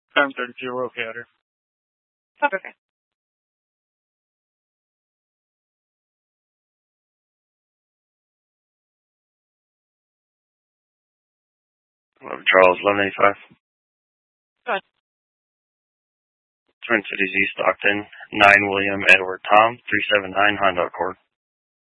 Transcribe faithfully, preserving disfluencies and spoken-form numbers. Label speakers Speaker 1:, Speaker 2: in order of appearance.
Speaker 1: seven thirty-two, we're okay out here.
Speaker 2: Oh, okay.
Speaker 3: eleven Charles, eleven eighty-five.
Speaker 2: Go ahead.
Speaker 3: Twin Cities East Stockton, nine William Edward Tom, three seven nine Honda Accord.